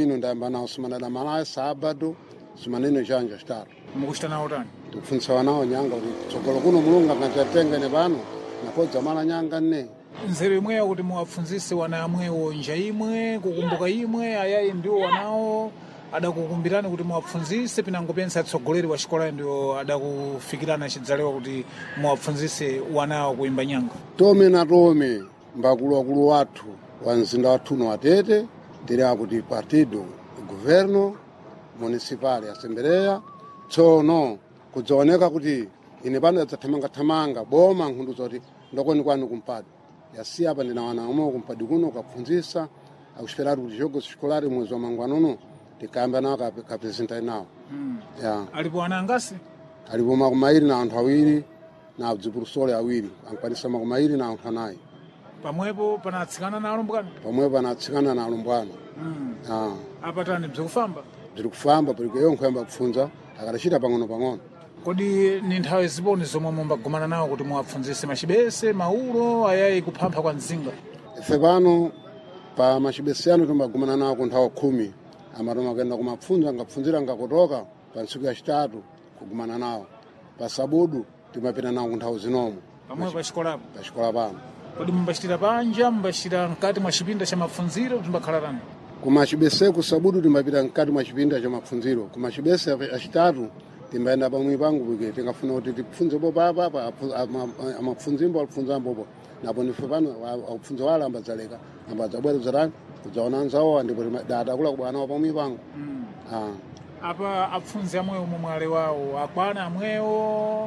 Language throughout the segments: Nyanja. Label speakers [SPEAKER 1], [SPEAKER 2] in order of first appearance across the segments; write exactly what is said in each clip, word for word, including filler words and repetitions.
[SPEAKER 1] ino ndayamba nawo simanada malayi sábado simaneno chanja chitatu
[SPEAKER 2] mukuchita nawo tani
[SPEAKER 1] tikufundisa nawo nyanga kuti tsogolo kuno mulungu akanjatengene pano nakodza mala nyanga nne
[SPEAKER 2] nzeru imweyo kuti muwapfunzise wana amwewo nja imwe kukumbuka imwe ayayi ndiwo wanawo adakukumbirani kuti muwapfunzise pinango pensa atsogoleri wa xikola ndio adakufikirana chidzalewa kuti muwapfunzise wanawo kuimba nyanga
[SPEAKER 1] tome na tome mbakuluakulu wathu wa mzinda wathuno watete tiri akuti partido governo municipal assembleya tsono kudzaoneka kuti ine pano yadzathamanga-thamanga boma nkhundu zoti ndokoni kwanu kumpadi yasiya apa ndina wana omwe kumpadi kuno ukapfunzisa akuchiperatu kuti jogo sikolari mwezi wa mangwanono tikayamba nawo kapresenta nawo
[SPEAKER 2] mm.
[SPEAKER 1] yeah.
[SPEAKER 2] alipo ana angasi
[SPEAKER 1] alipo makumairi na anthu awiri na abzipurusole awiri ankwanisa makumairi na anthu anayi
[SPEAKER 2] pamwepo panatsikana na alumbwana
[SPEAKER 1] pamwepo panatsikana na alumbwana
[SPEAKER 2] mm.
[SPEAKER 1] ah.
[SPEAKER 2] apa tani bzikufamba
[SPEAKER 1] bzikufamba porque iyo nkhuyamba kupfunza akadacita pang'ono-pang'ono
[SPEAKER 2] kodi ni nthawi ziponi zomwe mumbagumana nawo kuti muwapfunzise machibese maulo ayayi kuphampha kwa mzinga
[SPEAKER 1] ife pano pa machibese anu timbagumana nawo ku nthawi khumi amatoma kuyenda kumapfunzo angapfunzira ngakotoka pa ntsiku yacitatu kugumana nawo pa sabudu timapita nawo ku nthawi zinomo
[SPEAKER 2] pamwe pa xikolapo
[SPEAKER 1] pa xikola pano
[SPEAKER 2] kodi mumbachitira panja mumbachitira mkati mwa chipinda cha mapfunziro timbakhala tani
[SPEAKER 1] kumachibese ku sabudu timbapita mkati mwa chipinda cha mapfunziro kumachibese acitatu timbayenda pamwe pangu porque tingafuna kuti tipfunzepo papapa amapfunzimbo alipfunzambopo napo ndife pano akupfunza wala ambadzaleka ambadzabwera zarani kudzaona nzawo ndipo datakula kubwanawo pamwe pangu
[SPEAKER 2] mm.
[SPEAKER 1] ah.
[SPEAKER 2] apa apfunzi amwewo momwale wawo akwana amwewo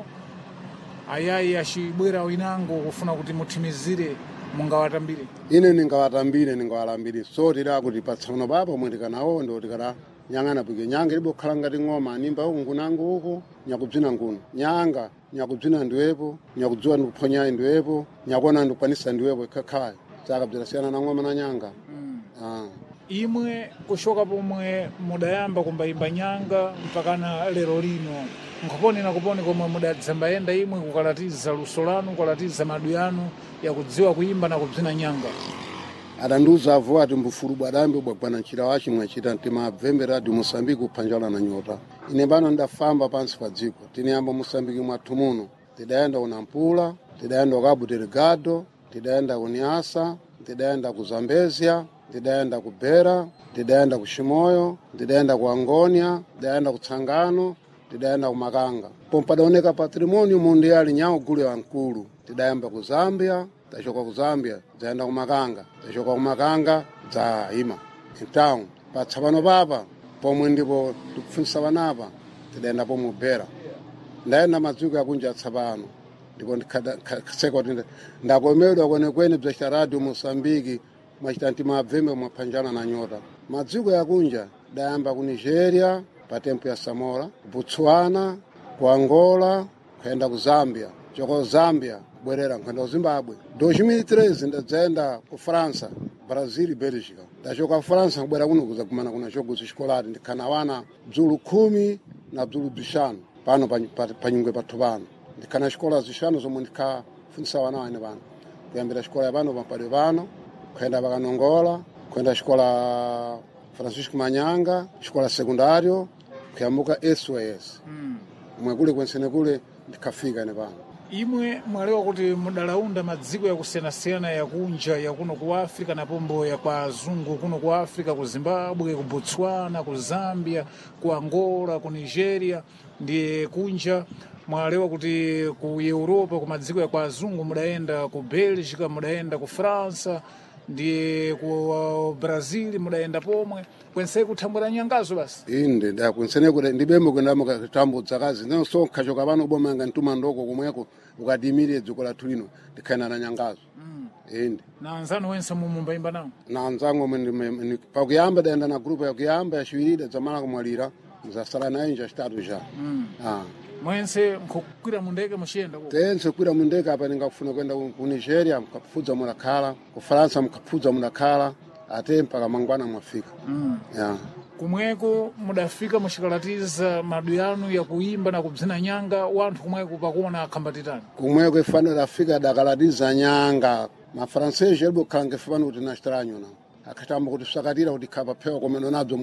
[SPEAKER 2] ayayi acibwera winango kufuna kuti muthimizire mungawatambire
[SPEAKER 1] ine ningawatambire ningawalambire so tira kuti patsano papa mwe tikanawo ndo tikana nyang'ana porque nyanga ilibo khala ngati ng'oma nimba uku ngunango uko nyakubzina nguno nyanga nyakubzina ndiwepo nyakudziwa ndikuphonyayi ndiwepo nyakona ndikukwanisa ndiwepo ikhakhaya zakabzirasiyana na ng'oma na nyanga
[SPEAKER 2] mm.
[SPEAKER 1] ah.
[SPEAKER 2] imwe kushoka pomwe mudayamba kumbayimba nyanga mpakana lero lino nkuponi na kuponi komwe mudadzambayenda imwe kukalatiza luso lanu kukalatiza madu yanu yakudziwa kuimba na kubzina nyanga
[SPEAKER 1] adandiuza avo ati mbufulu adambe bwagwana nchira wachi mwachita ntimabvembe radio Mosambiki kuphanjala na nyota ine pano ndafamba pansi pa dziko tiniyamba Mosambiki mwathu muno tidayenda ku Nampula tidayenda ku Cabo Delgado tidayenda ku Niassa tidayenda ku Zambezia tidayenda ku Beira tidayenda ku Chimoyo tidayenda ku Angonia tidayenda ku Tsangano tidayenda ku Makanga pompadaoneka patrimonio mundiali nyawo gule wankulu tidayamba ku Zambia tachoka ku Zambia zaenda ku Makanga tachoka ku Makanga za ima então patsapano papa pomwe ndipo tikufundisa vanapa tidayenda pomwe Beira ndayenda madziko yakunja tsapano ndipo ndikhaseka kuti ndakomedwa kwenekwene bzachita radio Mosambiki mwachita ntimabvembe mwaphanjana na nyota madziko yakunja dayamba ku Nigeria pa tempo ya Samora ku Botswana ku Angola kuyenda ku Zambia choko Zambia bwerera nkwenda ku Zimbabwe dois mil e treze ndadzayenda ku França Brazil Belgica ndachoka França kubwera kuno kuzakumana kuna jogo zixikolari ndikhana wana bzulu khumi na bzulu bzixanu pano panyingwe pathu pano ndikhana xikola zixanu zomwe ndikhafundisa wana wane pano kuyambira xikola ya pano pampadwe pano kuyenda pakanongola kuyenda xikola Francisco Manyanga xikola sekundario kuyambuka S O S
[SPEAKER 2] mm.
[SPEAKER 1] mwe kule kwensene kule ndikhafika ine pano
[SPEAKER 2] imwe mwalewa kuti mudalaunda madziko yakusiyanasiyana yakunja yakuno ku Africa na pombo ya kwa azungu kuno ku Africa ku Zimbabwe ku Botswana ku Zambia ku Angola ku Nigeria ndiye kunja mwalewa kuti ku Europa ku madziko ya kwa azungu mudaenda ku Belgica mudaenda ku France ndiye ku Brazil mudaenda pomwe kwense kuthambura nyangazo basi
[SPEAKER 1] inde da kwensene kuti ndibembe kwendamo katambudza kazi no so khachoka pano bomanga ntuma ndoko kumweko ukadimire dziko lathu lino ndikhana na nyangazo
[SPEAKER 2] mm.
[SPEAKER 1] inde
[SPEAKER 2] na anzanu wense mumumbayimba nawo
[SPEAKER 1] na anzango mwe pakuyamba daenda na grupu yakuyamba yachiwirira dzamala kumwalira mzasala nayo nja chitatu ja
[SPEAKER 2] mm.
[SPEAKER 1] ah
[SPEAKER 2] mwense mkukwira mundeke muchiyenda ko
[SPEAKER 1] tense kwira mundeke apa ndingafuna kwenda ku Nigeria mkapfudza munakhala ku France mkapfudza munakhala ate mpaka mangwana mwafika
[SPEAKER 2] mm.
[SPEAKER 1] yeah.
[SPEAKER 2] kumweko mudafika mushikalatiza madu yanu ya kuimba na kubzina nyanga wanthu kumweko pakuona akhambatitani
[SPEAKER 1] kumweko ifano dafika dakalatiza nyanga mafrancese alibo khange fano kuti nachitaranyo na akatamba kuti sakatira kuti khapa phewa komeno nadzo